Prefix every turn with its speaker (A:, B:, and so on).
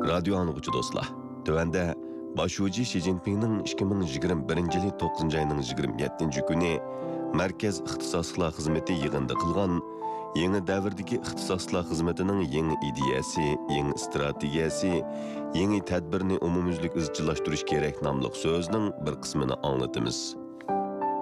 A: Radyo anlıqçı dostlar. Tövende Başuci Xi Jinping'nin 2021 yılı 9. ayının 27. günü Merkez İxtisaslıqlar Xizmeti yığında qılğan yeni davirdagi ixtisoslar xizmatining yangi ideyasi, yangi strategiyasi, yangi tadbirni umumyuzlik izchillashtirish kerak nomli so'zning bir qismini anglatamiz.